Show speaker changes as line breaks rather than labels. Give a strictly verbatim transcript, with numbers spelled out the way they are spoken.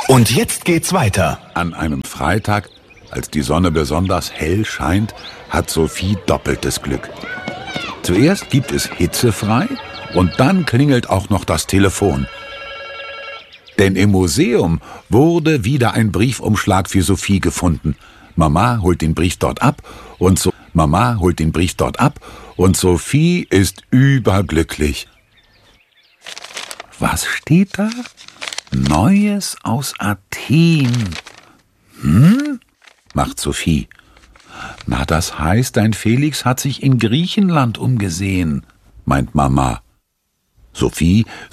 Und jetzt geht's weiter.
An einem Freitag, als die Sonne besonders hell scheint, hat Sophie doppeltes Glück. Zuerst gibt es hitzefrei und dann klingelt auch noch das Telefon. Denn im Museum wurde wieder ein Briefumschlag für Sophie gefunden. Mama holt den Brief dort ab und so Mama holt den Brief dort ab und Sophie ist überglücklich. Was steht da? Neues aus Athen. Hm? Macht Sophie. Na, das heißt, dein Felix hat sich in Griechenland umgesehen, meint Mama. Sophie